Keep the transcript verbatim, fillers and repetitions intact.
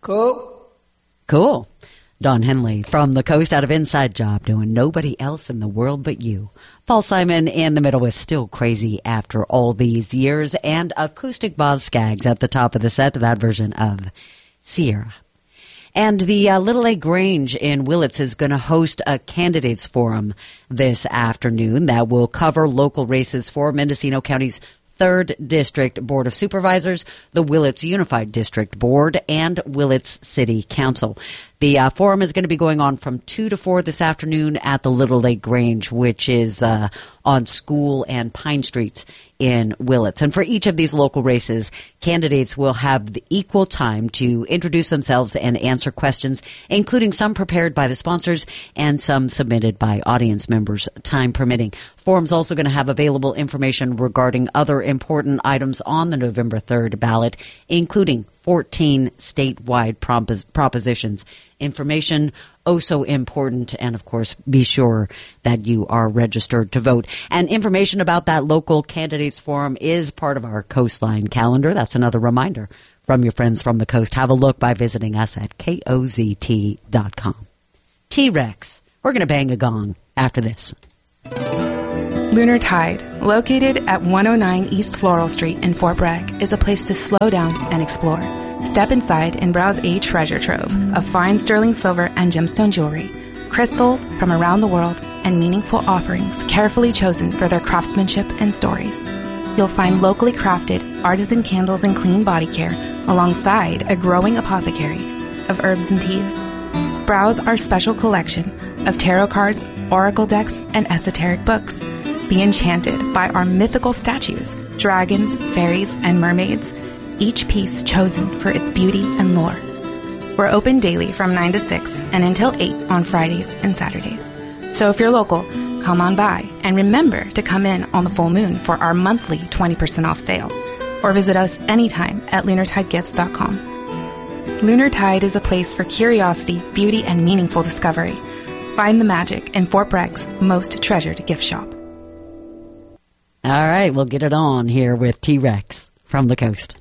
Cool. Cool. Don Henley from the coast out of Inside Job doing Nobody Else in the World But You. Paul Simon in the middle is still crazy after all these years, and Acoustic Boz Scaggs at the top of the set, that version of Sierra. And the uh, Little Lake Grange in Willits is going to host a candidates forum this afternoon that will cover local races for Mendocino County's third District Board of Supervisors, the Willits Unified District Board, and Willits City Council. The uh, forum is going to be going on from two to four this afternoon at the Little Lake Grange, which is uh, on School and Pine Streets in Willits. And for each of these local races, candidates will have the equal time to introduce themselves and answer questions, including some prepared by the sponsors and some submitted by audience members, time permitting. Forum's also going to have available information regarding other important items on the November third ballot, including fourteen statewide propos- propositions. Information, oh so important, and of course, be sure that you are registered to vote. And information about that local candidates forum is part of our Coastline calendar. That's another reminder from your friends from the coast. Have a look by visiting us at K O Z T dot com. T-Rex. We're going to bang a gong after this. Lunar Tide, located at one oh nine East Floral Street in Fort Bragg, is a place to slow down and explore. Step inside and browse a treasure trove of fine sterling silver and gemstone jewelry, crystals from around the world, and meaningful offerings carefully chosen for their craftsmanship and stories. You'll find locally crafted artisan candles and clean body care alongside a growing apothecary of herbs and teas. Browse our special collection of tarot cards, oracle decks, and esoteric books. Be enchanted by our mythical statues, dragons, fairies, and mermaids, each piece chosen for its beauty and lore. We're open daily from nine to six and until eight on Fridays and Saturdays. So if you're local, come on by and remember to come in on the full moon for our monthly twenty percent off sale, or visit us anytime at lunar tide gifts dot com. Lunar Tide is a place for curiosity, beauty, and meaningful discovery. Find the magic in Fort Bragg's most treasured gift shop. All right, we'll get it on here with T-Rex from the coast.